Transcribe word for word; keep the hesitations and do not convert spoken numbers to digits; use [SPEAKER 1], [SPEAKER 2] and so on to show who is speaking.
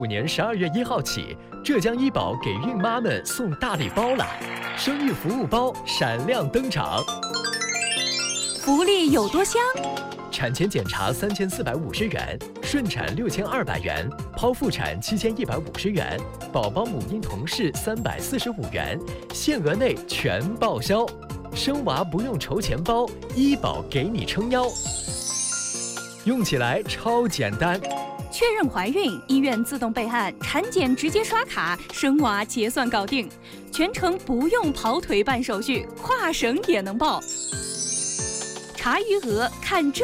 [SPEAKER 1] 五年十二月一号起，浙江医保给孕妈们送大礼包了，生育服务包闪亮登场。
[SPEAKER 2] 福利有多香？
[SPEAKER 1] 产前检查三千四百五十元，顺产六千二百元，剖腹产七千一百五十元，宝宝母婴同室三百四十五元，限额内全报销。生娃不用筹钱包，医保给你撑腰，用起来超简单。
[SPEAKER 2] 确认怀孕，医院自动备案，产检直接刷卡，生娃结算搞定，全程不用跑腿办手续，跨省也能报。查余额看这。